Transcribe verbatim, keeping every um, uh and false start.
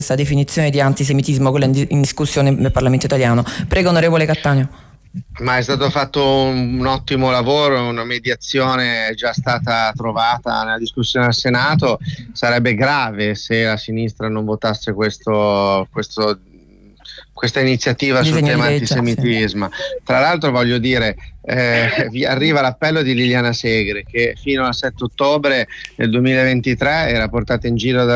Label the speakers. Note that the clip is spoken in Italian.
Speaker 1: questa definizione di antisemitismo, quella in, in discussione nel Parlamento italiano. Prego, onorevole Cattaneo.
Speaker 2: Ma è stato fatto un, un ottimo lavoro, una mediazione è già stata trovata nella discussione al Senato. Sarebbe grave se la sinistra non votasse questo, questo questa iniziativa sul tema antisemitismo. Sì. Tra l'altro voglio dire, eh, vi arriva l'appello di Liliana Segre, che fino al sette ottobre del duemilaventitré era portata in giro da